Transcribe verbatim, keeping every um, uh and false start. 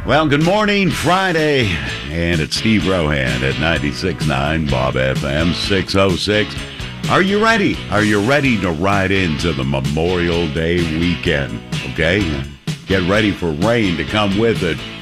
Well, good morning, Friday, and it's Steve Rohan at ninety-six point nine Bob F M six oh six. Are you ready? Are you ready to ride into the Memorial Day weekend? Okay? Get ready for rain to come with it.